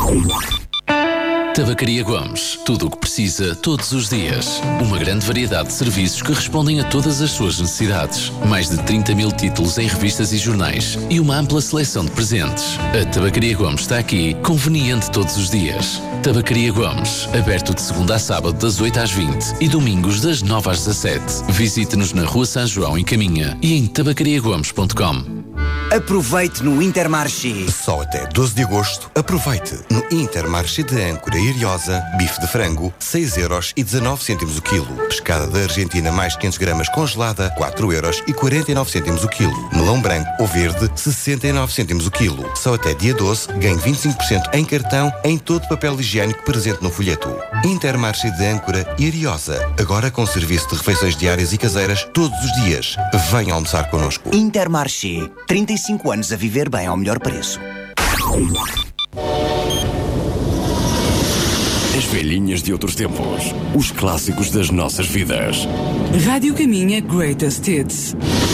Tabacaria Gomes. Tudo o que precisa, todos os dias. Uma grande variedade de serviços que respondem a todas as suas necessidades. Mais de 30 mil títulos em revistas e jornais. E uma ampla seleção de presentes. A Tabacaria Gomes está aqui, conveniente todos os dias. Tabacaria Gomes. Aberto de segunda a sábado das 8 às 20 e domingos das 9 às 17. Visite-nos na Rua São João, em Caminha, e em tabacariagomes.com. Aproveite no Intermarché. Só até 12 de agosto, aproveite no Intermarché de Âncora e Ariosa, bife de frango, 6,19€ o quilo. Pescada da Argentina mais 500 gramas congelada, 4,49€ o quilo. Melão branco ou verde, 69 o quilo. Só até dia 12, ganhe 25% em cartão em todo o papel higiênico presente no folheto. Intermarché de Âncora e Ariosa, agora com serviço de refeições diárias e caseiras todos os dias. Venha almoçar connosco. Intermarché, 35 anos a viver bem ao melhor preço. As velhinhas de outros tempos. Os clássicos das nossas vidas. Rádio Caminha Greatest Hits.